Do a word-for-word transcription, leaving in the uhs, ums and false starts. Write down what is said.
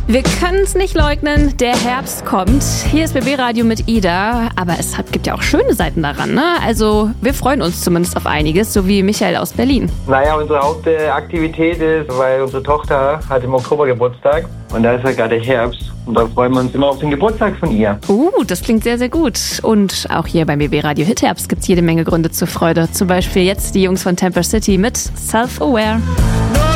Wir können es nicht leugnen, der Herbst kommt. Hier ist B B Radio mit Ida, aber es hat, gibt ja auch schöne Seiten daran, ne? Also wir freuen uns zumindest auf einiges, so wie Michael aus Berlin. Naja, unsere Hauptaktivität ist, weil unsere Tochter hat im Oktober Geburtstag und da ist ja gerade Herbst und da freuen wir uns immer auf den Geburtstag von ihr. Uh, das klingt sehr, sehr gut. Und auch hier beim B B Radio Hit Herbst gibt es jede Menge Gründe zur Freude. Zum Beispiel jetzt die Jungs von Temper City mit Self-Aware.